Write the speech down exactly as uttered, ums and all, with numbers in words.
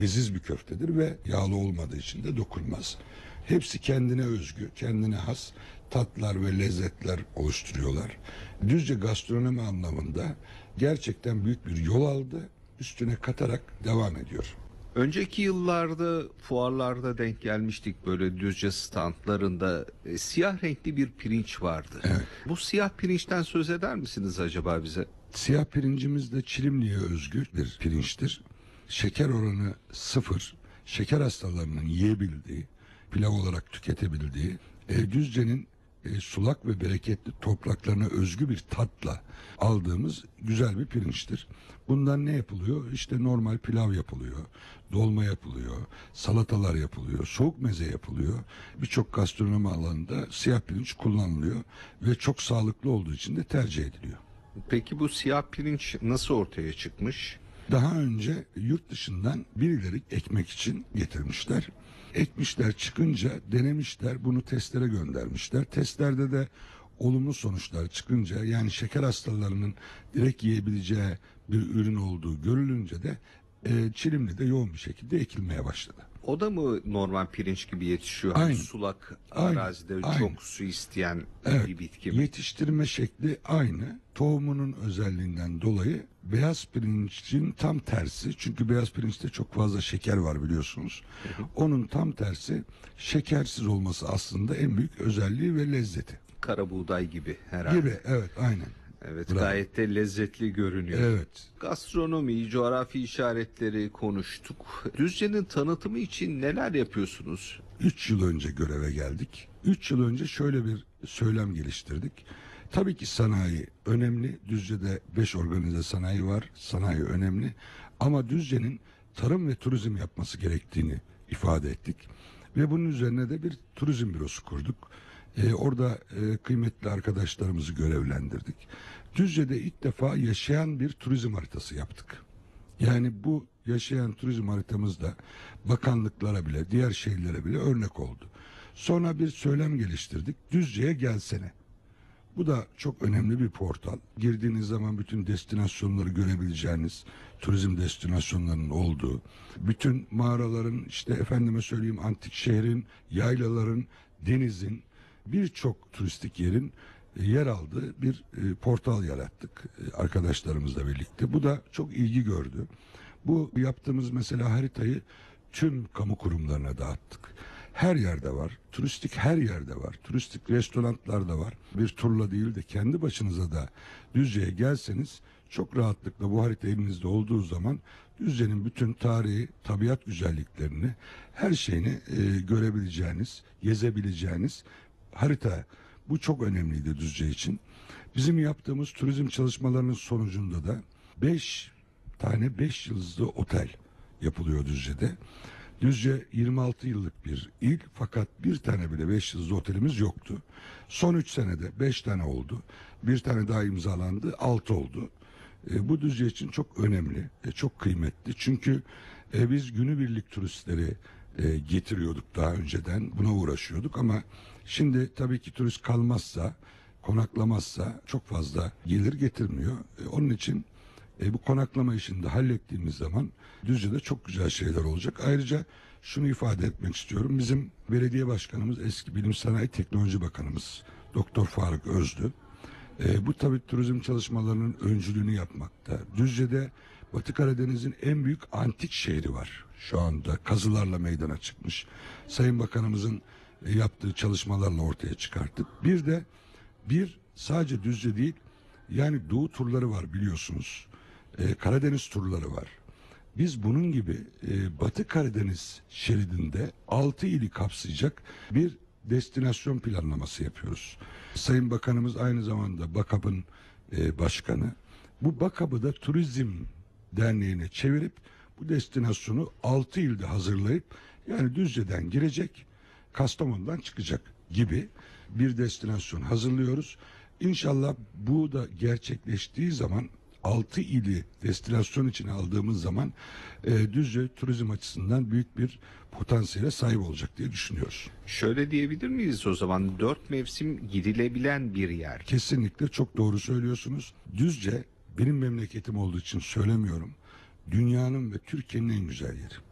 leziz bir köftedir ve yağlı olmadığı için de dokunmaz. Hepsi kendine özgü, kendine has tatlar ve lezzetler oluşturuyorlar. Düzce gastronomi anlamında gerçekten büyük bir yol aldı. Üstüne katarak devam ediyor. Önceki yıllarda fuarlarda denk gelmiştik, böyle Düzce standlarında e, siyah renkli bir pirinç vardı. Evet. Bu siyah pirinçten söz eder misiniz acaba bize? Siyah pirincimiz de Çilimli'ye özgü bir pirinçtir. Şeker oranı sıfır, şeker hastalarının yiyebildiği, pilav olarak tüketebildiği, e, Düzce'nin e, sulak ve bereketli topraklarına özgü bir tatla aldığımız güzel bir pirinçtir. Bundan ne yapılıyor? İşte normal pilav yapılıyor, dolma yapılıyor, salatalar yapılıyor, soğuk meze yapılıyor. Birçok gastronomi alanında siyah pirinç kullanılıyor ve çok sağlıklı olduğu için de tercih ediliyor. Peki bu siyah pirinç nasıl ortaya çıkmış? Daha önce yurt dışından birileri ekmek için getirmişler. Ekmişler, çıkınca denemişler, bunu testlere göndermişler. Testlerde de olumlu sonuçlar çıkınca, yani şeker hastalarının direkt yiyebileceği bir ürün olduğu görülünce de e, Çilimli'de yoğun bir şekilde ekilmeye başladı. O da mı normal pirinç gibi yetişiyor? Aynı. Hani sulak Aynı. arazide Aynı. çok su isteyen Evet, bir bitki mi? yetiştirme şekli aynı. Tohumunun özelliğinden dolayı beyaz pirincin tam tersi. Çünkü beyaz pirinçte çok fazla şeker var, biliyorsunuz. Hı hı. Onun tam tersi, şekersiz olması aslında en büyük özelliği ve lezzeti. Kara buğday gibi herhalde. Gibi, evet, aynen. Evet, Bravo. gayet de lezzetli görünüyor. Evet. Gastronomi, coğrafi işaretleri konuştuk. Düzce'nin tanıtımı için neler yapıyorsunuz? Üç yıl önce göreve geldik. Üç yıl önce şöyle bir söylem geliştirdik. Tabii ki sanayi önemli. Düzce'de beş organize sanayi var. Sanayi önemli. Ama Düzce'nin tarım ve turizm yapması gerektiğini ifade ettik. Ve bunun üzerine de bir turizm bürosu kurduk. Ee, orada e, kıymetli arkadaşlarımızı görevlendirdik. Düzce'de ilk defa yaşayan bir turizm haritası yaptık. Yani bu yaşayan turizm haritamız da bakanlıklara bile, diğer şehirlere bile örnek oldu. Sonra bir söylem geliştirdik. Düzce'ye gelsene. Bu da çok önemli bir portal. Girdiğiniz zaman bütün destinasyonları görebileceğiniz, turizm destinasyonlarının olduğu, bütün mağaraların, işte efendime söyleyeyim, antik şehrin, yaylaların, denizin, birçok turistik yerin e, yer aldığı bir e, portal yarattık e, arkadaşlarımızla birlikte. Bu da çok ilgi gördü. Bu yaptığımız mesela haritayı tüm kamu kurumlarına dağıttık. Her yerde var. Turistik her yerde var. Turistik restoranlarda var. Bir turla değil de kendi başınıza da Düzce'ye gelseniz çok rahatlıkla bu harita elinizde olduğu zaman Düzce'nin bütün tarihi, tabiat güzelliklerini, her şeyini e, görebileceğiniz, gezebileceğiniz harita. Bu çok önemliydi Düzce için. Bizim yaptığımız turizm çalışmalarının sonucunda da beş tane beş yıldızlı otel yapılıyor Düzce'de. Düzce yirmi altı yıllık bir il, fakat bir tane bile beş yıldızlı otelimiz yoktu. Son üç senede beş tane oldu. Bir tane daha imzalandı, altı oldu. E, bu Düzce için çok önemli, e, çok kıymetli. Çünkü e, biz günübirlik turistleri e, getiriyorduk daha önceden, buna uğraşıyorduk ama şimdi tabii ki turist kalmazsa, konaklamazsa çok fazla gelir getirmiyor. E, onun için e, bu konaklama işini de hallettiğimiz zaman Düzce'de çok güzel şeyler olacak. Ayrıca şunu ifade etmek istiyorum. Bizim belediye başkanımız, eski Bilim Sanayi Teknoloji Bakanımız Doktor Faruk Özdü. E, bu tabii turizm çalışmalarının öncülüğünü yapmakta. Düzce'de Batı Karadeniz'in en büyük antik şehri var. Şu anda kazılarla meydana çıkmış. Sayın Bakanımızın e, yaptığı çalışmalarla ortaya çıkarttık. Bir de bir sadece Düzce değil, yani Doğu turları var, biliyorsunuz. E, Karadeniz turları var. Biz bunun gibi e, Batı Karadeniz şeridinde altı ili kapsayacak bir destinasyon planlaması yapıyoruz. Sayın Bakanımız aynı zamanda BAKAP'ın e, başkanı. Bu BAKAP'ı da Turizm Derneği'ne çevirip bu destinasyonu altı ilde hazırlayıp, yani Düzce'den girecek, Kastamonu'dan çıkacak gibi bir destinasyon hazırlıyoruz. İnşallah bu da gerçekleştiği zaman, altı ili destinasyon için aldığımız zaman e, Düzce turizm açısından büyük bir potansiyele sahip olacak diye düşünüyoruz. Şöyle diyebilir miyiz o zaman, dört mevsim gidilebilen bir yer? Kesinlikle çok doğru söylüyorsunuz. Düzce benim memleketim olduğu için söylemiyorum. Dünyanın ve Türkiye'nin en güzel yeri.